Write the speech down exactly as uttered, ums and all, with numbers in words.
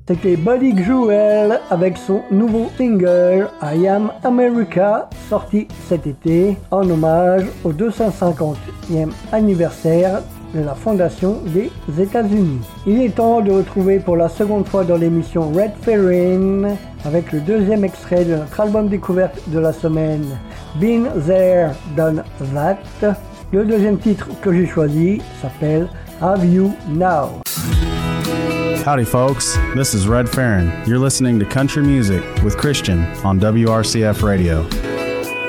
C'était Buddy Jewel avec son nouveau single I Am America, sorti cet été en hommage au deux cent cinquantième anniversaire de la fondation des États-Unis. Il est temps de retrouver pour la seconde fois dans l'émission Red Ferrin avec le deuxième extrait de notre album découverte de la semaine, Been There, Done That. Le deuxième titre que j'ai choisi s'appelle Have You Now. Howdy, folks. This is Red Ferrin. You're listening to Country Music with Christian on W R C F Radio.